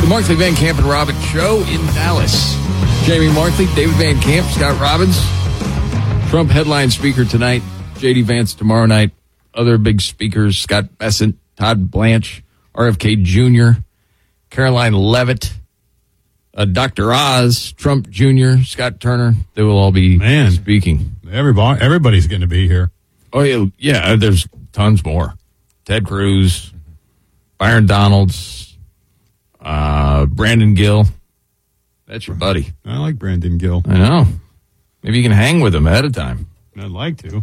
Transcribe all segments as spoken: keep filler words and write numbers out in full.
The Markley Van Camp and Robbins Show in Dallas. Jamie Markley, David Van Camp, Scott Robbins. Trump headline speaker tonight. J D Vance tomorrow night. Other big speakers, Scott Bessent, Todd Blanche, R F K Junior, Caroline Leavitt, uh, Doctor Oz, Trump Junior, Scott Turner. They will all be Man, speaking. Everybody, everybody's going to be here. Oh, yeah, yeah, there's tons more. Ted Cruz, Byron Donalds, uh, Brandon Gill. That's your buddy. I like Brandon Gill. I know. Maybe you can hang with him ahead of time. I'd like to.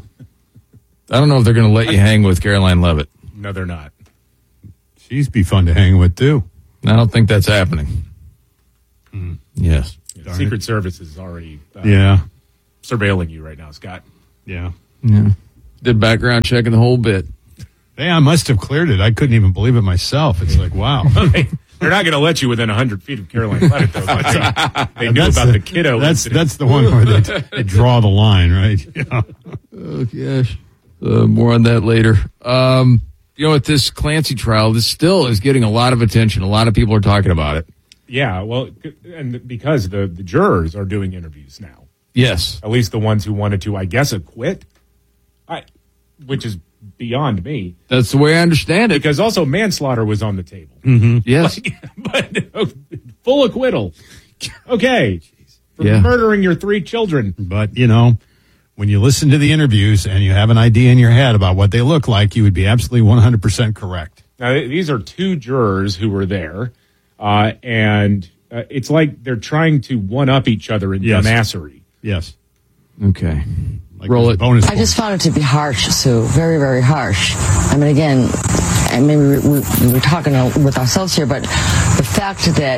I don't know if they're going to let you hang with Caroline Leavitt. No, they're not. She's be fun to hang with, too. I don't think that's happening. Hmm. Yes. Yeah, Secret Service is already uh, yeah. surveilling you right now, Scott. Yeah. Yeah. Did background checking the whole bit. Hey, I must have cleared it. I couldn't even believe it myself. It's like, wow. they, they're not going to let you within one hundred feet of Caroline Leavitt, though. But they, they knew about the, the kiddo That's incident. that's the one where they, they draw the line, right? Yeah. Oh, gosh. Uh, more on that later. Um, you know, at this Clancy trial, this still is getting a lot of attention. A lot of people are talking about it. Yeah, well, and because the, the jurors are doing interviews now. Yes. At least the ones who wanted to, I guess, acquit, I, which is beyond me. That's the way I understand it. Because also manslaughter was on the table. Mm-hmm. Yes. Like, but full acquittal. Okay. For yeah. murdering your three children. But, you know, when you listen to the interviews and you have an idea in your head about what they look like, you would be absolutely one hundred percent correct. Now, these are two jurors who were there, uh, and uh, it's like they're trying to one-up each other in yes. dumbassery. Yes. Okay. Like Roll it. Bonus I points. just found it to be harsh, Sue. Very, very harsh. I mean, again, and maybe we, we, we were talking with ourselves here, but the fact that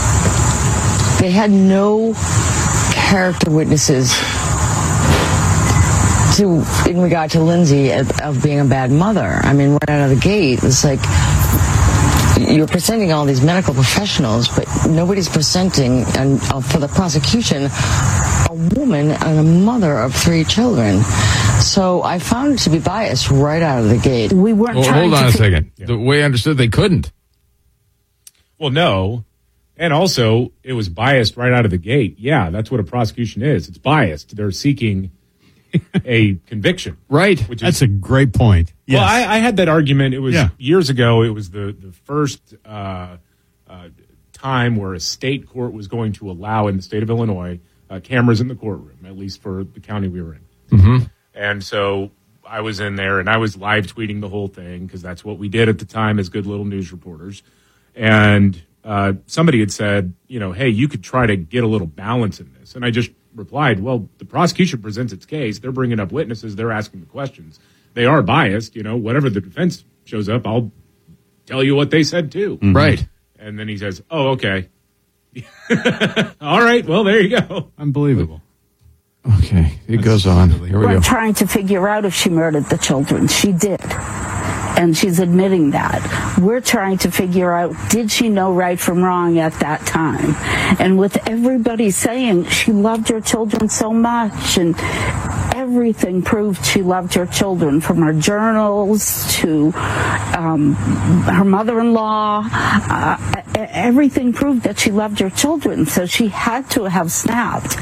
they had no character witnesses to in regard to Lindsay of, of being a bad mother. I mean, right out of the gate, it's like you're presenting all these medical professionals, but nobody's presenting, and uh, for the prosecution, a woman and a mother of three children. So I found it to be biased right out of the gate. We weren't well, trying hold on to a fi- second. Yeah. The way I understood, they couldn't. Well, no. And also, it was biased right out of the gate. Yeah, that's what a prosecution is. It's biased. They're seeking a conviction. Right. Which is, That's a great point. Yes. Well, I, I had that argument. It was Yeah. years ago. It was the, the first uh, uh, time where a state court was going to allow in the state of Illinois uh, cameras in the courtroom, at least for the county we were in. Mm-hmm. And so I was in there, and I was live tweeting the whole thing because that's what we did at the time as good little news reporters. And uh, somebody had said, you know, hey, you could try to get a little balance in this. And I just replied, well, the prosecution presents its case. They're bringing up witnesses. They're asking the questions. They are biased. You know, whatever the defense shows up, I'll tell you what they said too. Mm-hmm. Right. And then he says, oh, okay. All right. Well, there you go. Unbelievable. Okay. It goes on. Here we We're go. trying to figure out if she murdered the children. She did. And she's admitting that. We're trying to figure out, did she know right from wrong at that time? And with everybody saying she loved her children so much, and everything proved she loved her children, from her journals to um, her mother-in-law, uh, everything proved that she loved her children. So she had to have snapped.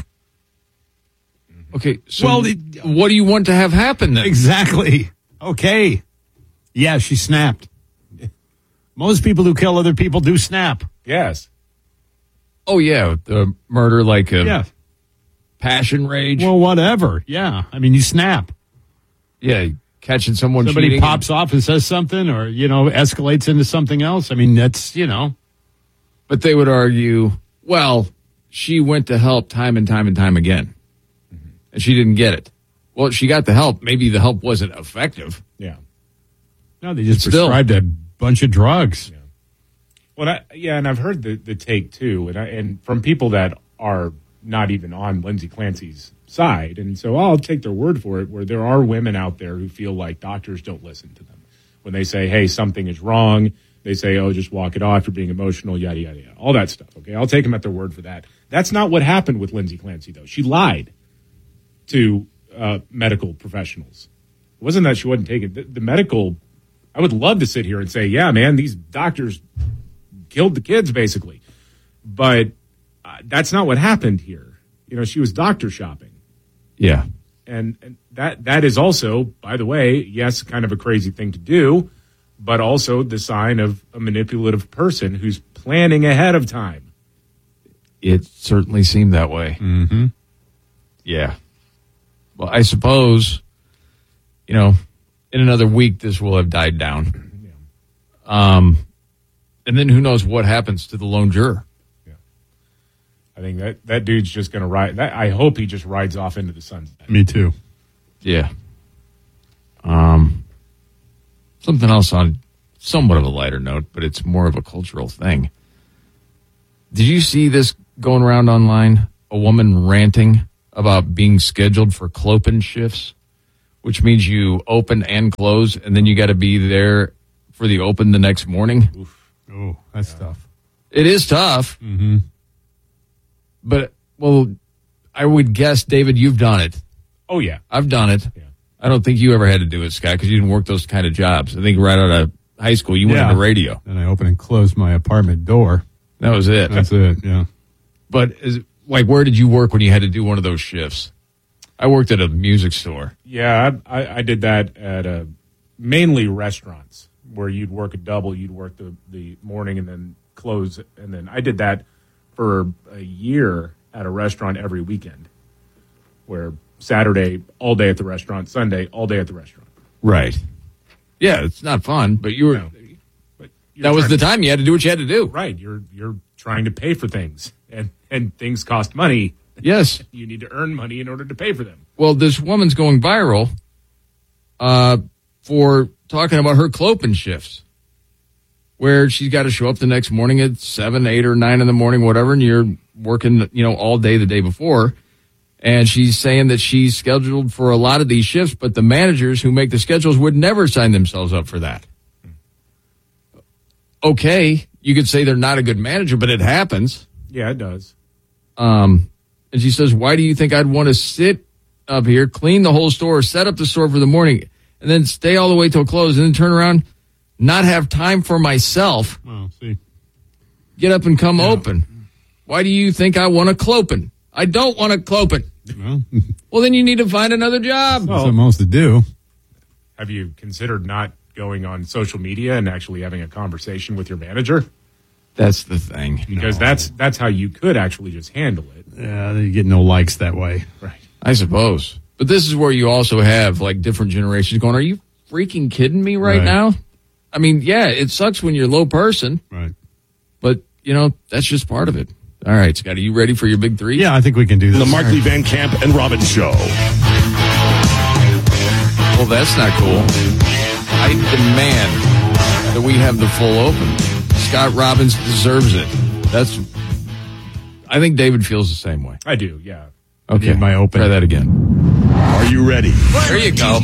Okay. So Well, what do you want to have happen then? Exactly. Okay. Yeah, she snapped. Most people who kill other people do snap. Yes. Oh, yeah. The murder, like a Yeah. passion rage. Well, whatever. Yeah. I mean, you snap. yeah. Catching someone Somebody cheating. pops off and says something, or, you know, escalates into something else. I mean, that's, you know. But they would argue, well, she went to help time and time and time again. Mm-hmm. And she didn't get it. Well, she got the help. Maybe the help wasn't effective. Yeah. No, they just Still. prescribed a bunch of drugs. Yeah. Well, I, yeah, and I've heard the, the take too, and I, and from people that are not even on Lindsay Clancy's side, and so I'll take their word for it. Where there are women out there who feel like doctors don't listen to them when they say, "Hey, something is wrong." They say, "Oh, just walk it off. You're being emotional." Yada yada yada. All that stuff. Okay, I'll take them at their word for that. That's not what happened with Lindsay Clancy, though. She lied to uh, medical professionals. It wasn't that she wasn't taking the, the medical. I would love to sit here and say, yeah, man, these doctors killed the kids, basically. but uh, that's not what happened here. You know, she was doctor shopping. Yeah. And, and that that is also, by the way, yes, kind of a crazy thing to do, but also the sign of a manipulative person who's planning ahead of time. It certainly seemed that way. Mm-hmm. Yeah. Well, I suppose, you know, in another week, this will have died down. Yeah. Um, and then who knows what happens to the lone juror. Yeah. I think that, that dude's just going to ride. That, I hope he just rides off into the sunset. Me too. Yeah. Um, something else on somewhat of a lighter note, but it's more of a cultural thing. Did you see this going around online? A woman ranting about being scheduled for clopen shifts, which means you open and close, and then you got to be there for the open the next morning. Oof. Oh, that's yeah. tough. It is tough. Mm-hmm. But, well, I would guess, David, you've done it. Oh, yeah. I've done it. Yeah. I don't think you ever had to do it, Scott, because you didn't work those kind of jobs. I think right out of high school, you went yeah. into radio. And I opened and closed my apartment door. That was it. That's it, yeah. But, is, like, where did you work when you had to do one of those shifts? I worked at a music store. Yeah, I, I, I did that at a, mainly restaurants where you'd work a double. You'd work the, the morning and then close. And then I did that for a year at a restaurant every weekend, where Saturday, all day at the restaurant, Sunday, all day at the restaurant. Right. Yeah, it's not fun, but you were... No, but that was the time you had to do what you had to do. Right. You're you're trying to pay for things, and, and things cost money. Yes. You need to earn money in order to pay for them. Well, this woman's going viral uh, for talking about her clopen shifts, where she's got to show up the next morning at seven, eight, or nine in the morning, whatever, and you're working, you know, all day the day before. And she's saying that she's scheduled for a lot of these shifts, but the managers who make the schedules would never sign themselves up for that. Okay, you could say they're not a good manager, but it happens. Yeah, it does. Um, and she says, why do you think I'd want to sit up here, clean the whole store, set up the store for the morning, and then stay all the way till close, and then turn around, not have time for myself, Well, see. get up and come Yeah. open? Why do you think I want a clopen? I don't want a clopen. Well, Well, then you need to find another job. that's what most to do. Have you considered not going on social media and actually having a conversation with your manager? That's the thing. Because that's that's how you could actually just handle it. Yeah, you get no likes that way. Right. I suppose. But this is where you also have, like, different generations going, are you freaking kidding me right, Right. now? I mean, yeah, it sucks when you're a low person, Right. but, you know, that's just part of it. All right, Scott, are you ready for your big three? Yeah, I think we can do this. The Markley Van Camp and Robbins Show. Well, that's not cool. I demand that we have the full open. Scott Robbins deserves it. That's. I think David feels the same way. I do, yeah. Okay, need my open. Try that again. Are you ready? There you go.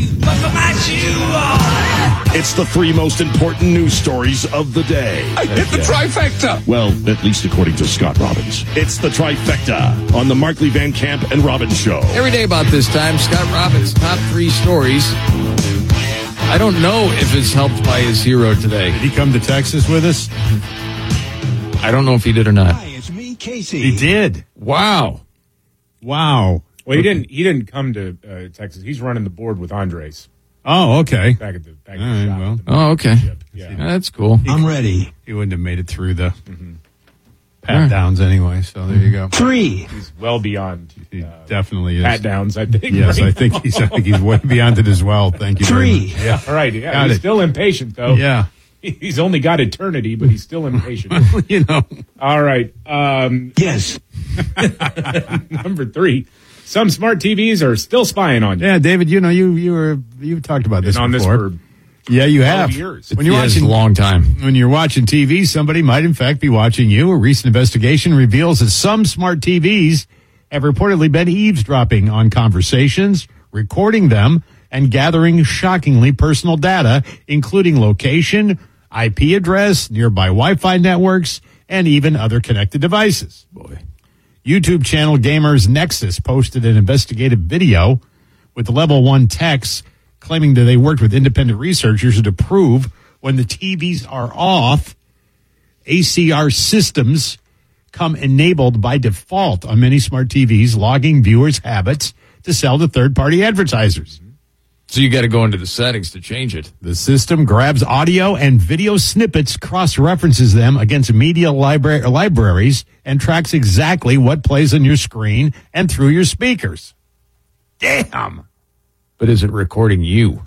It's the three most important news stories of the day. I hit the trifecta. Well, at least according to Scott Robbins. It's the trifecta on the Markley Van Camp and Robbins Show. Every day about this time, Scott Robbins' top three stories. I don't know if it's helped by his hero today. Did he come to Texas with us? I don't know if he did or not. Hi, it's me, Casey. He did. Wow. Wow. Well, he didn't. He didn't come to uh, Texas. He's running the board with Andres Oh, okay. back at the back All at the right, shop. well. at the Oh, okay. ship. Yeah. That's cool. I'm ready. He wouldn't have made it through the Mm-hmm. pat Alright. downs anyway, so there you go. Three. He's well beyond He uh, definitely is. pat downs. I think. Yes, right I think now. he's I think he's way beyond it as well. Thank you. very Three. much. Yeah. All right. Yeah, Got he's it. still impatient though. Yeah. He's only got eternity, but he's still impatient. You know. All right. Um, Yes. number three. Some smart T Vs are still spying on you. Yeah, David, you know, you you were you talked about this Been on this before. for yeah, you have. years. When you're Yeah, it's watching a long time. when you're watching T V, somebody might in fact be watching you. A recent investigation reveals that some smart T Vs have reportedly been eavesdropping on conversations, recording them, and gathering shockingly personal data, including location, I P address, nearby Wi-Fi networks, and even other connected devices. Boy. YouTube channel Gamers Nexus posted an investigative video with level one techs claiming that they worked with independent researchers to prove when the T Vs are off, A C R systems come enabled by default on many smart T Vs, logging viewers' habits to sell to third-party advertisers. So you got to go into the settings to change it. The system grabs audio and video snippets, cross-references them against media libra- libraries, and tracks exactly what plays on your screen and through your speakers. Damn! But is it recording you?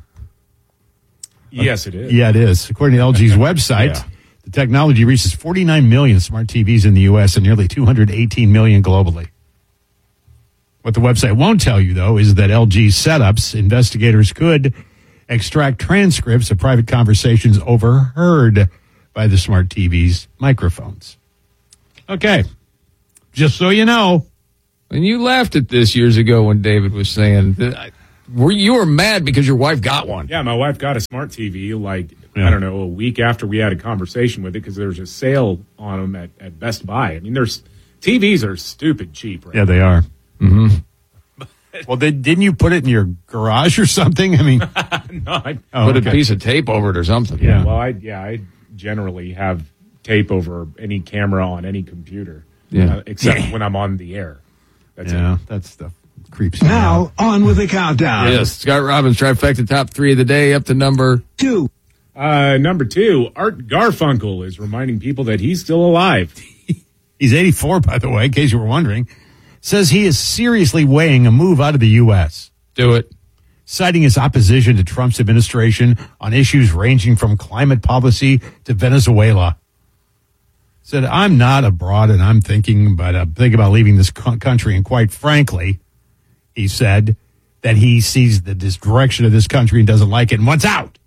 Yes, it is. Yeah, it is. According to L G's website, Yeah. the technology reaches forty-nine million smart T Vs in the U S and nearly two hundred eighteen million globally. What the website won't tell you, though, is that L G's setups, investigators could extract transcripts of private conversations overheard by the smart T V's microphones. Okay. Just so you know. And you laughed at this years ago when David was saying that I, were you were mad because your wife got one. Yeah, my wife got a smart T V like, Yeah. I don't know, a week after we had a conversation with it because there was a sale on them at, at Best Buy. I mean, there's T Vs are stupid cheap right Yeah, they are. Mm-hmm. Well, then, didn't you put it in your garage or something? I mean, now. No, I, oh, Put okay. a piece of tape over it or something. Yeah. Well, I yeah, I generally have tape over any camera on any computer, Yeah. uh, except when I'm on the air. That's Yeah, it. that stuff creeps me out. Now, on with the countdown. Yes, Scott Robbins trifecta top three of the day up to number. Two. Uh, number two, Art Garfunkel is reminding people that he's still alive. He's eighty-four, by the way, in case you were wondering. Says he is seriously weighing a move out of the U S, Do it. citing his opposition to Trump's administration on issues ranging from climate policy to Venezuela. Said, I'm not abroad and I'm thinking about, uh, thinking about leaving this co- country. And quite frankly, he said that he sees the this direction of this country and doesn't like it and wants out.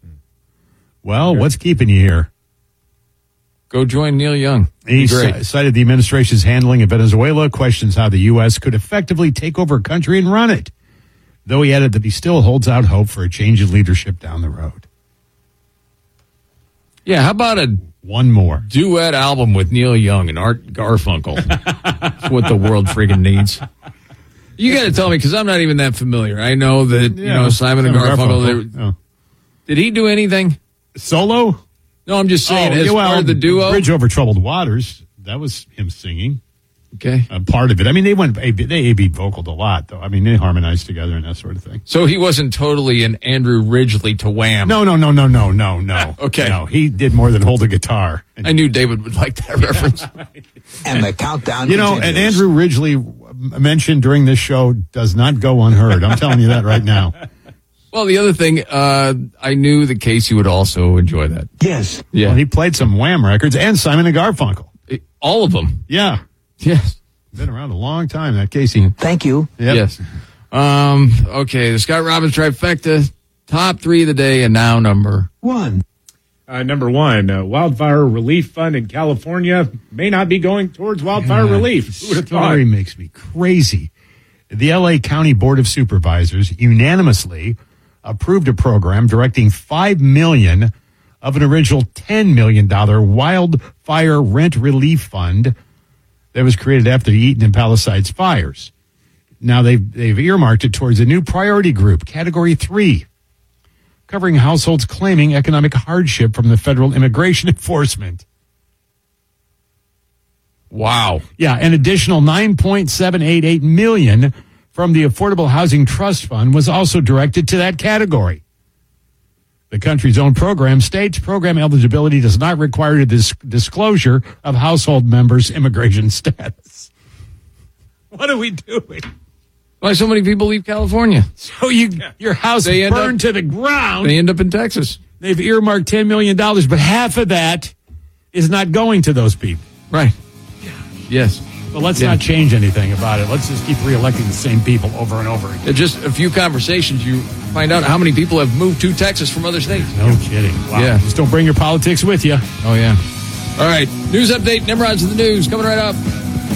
Well, what's keeping you here? Go join Neil Young. He Be great. c- cited the administration's handling of Venezuela, questions how the U S could effectively take over a country and run it, though he added that he still holds out hope for a change in leadership down the road. Yeah, how about a One more. duet album with Neil Young and Art Garfunkel? That's what the world freaking needs. You got to tell me, because I'm not even that familiar. I know that, you know, Simon and Garfunkel, they- Oh. did he do anything? Solo? No, I'm just saying, Oh, as yeah, well, part of the duo. Bridge Over Troubled Waters. That was him singing. Okay. A part of it. I mean, they went, they A B vocaled a lot, though. I mean, they harmonized together and that sort of thing. So he wasn't totally an Andrew Ridgely to Wham. No, no, no, no, no, no, no. Okay. No, he did more than hold a guitar. And I knew David would like that reference. And the countdown You know, and continues. Andrew Ridgely mentioned during this show does not go unheard. I'm telling you that right now. Well, the other thing, uh, I knew that Casey would also enjoy that. Yes. Yeah. Well, he played some Wham records and Simon and Garfunkel. All of them. Yeah. Yes. Been around a long time, that Casey. Thank you. Yep. Yes. Um, okay, the Scott Robbins trifecta, top three of the day, and now number. One. Uh, number one, uh, wildfire relief fund in California may not be going towards wildfire God, relief. Who would have thought? Story makes me crazy. The L A County Board of Supervisors unanimously approved a program directing five million dollars of an original ten million dollars wildfire rent relief fund that was created after the Eaton and Palisades fires. Now they've, they've earmarked it towards a new priority group, Category three, covering households claiming economic hardship from the federal immigration enforcement. Wow. Yeah, an additional nine point seven eight eight million dollars from the Affordable Housing Trust Fund was also directed to that category. The country's own program states program eligibility does not require this disclosure of household members' immigration status. What are we doing? Why so many people leave California? So you, your house They end burned up- to the ground. They end up in Texas. They've earmarked ten million dollars, but half of that is not going to those people. Right. Yes. But let's Yeah. not change anything about it. Let's just keep reelecting the same people over and over again. In just a few conversations, you find out how many people have moved to Texas from other states. No kidding. Wow. Yeah. Just don't bring your politics with you. Oh, yeah. All right. News update. Nimrod's in the news. Coming right up.